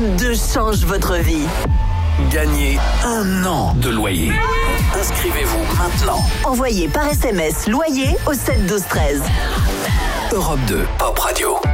Europe 2 change votre vie. Gagnez 1 an de loyer. Inscrivez-vous maintenant. Envoyez par SMS loyer au 7 12 13. Europe 2 Pop Radio.